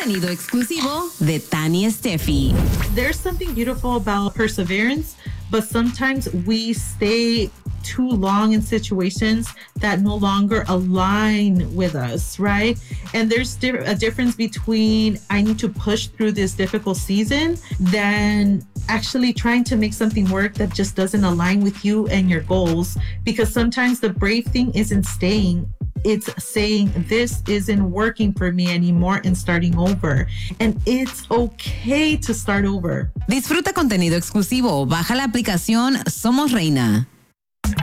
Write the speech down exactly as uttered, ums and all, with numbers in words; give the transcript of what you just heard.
contenido exclusivo de Tani Steffi. There's something beautiful about perseverance, but sometimes we stay too long in situations that no longer align with us, right? And there's a difference between I need to push through this difficult season than actually trying to make something work that just doesn't align with you and your goals. Because sometimes the brave thing isn't staying. It's saying this isn't working for me anymore and starting over. And it's okay to start over. Disfruta contenido exclusivo. Baja la aplicación Somos Reina.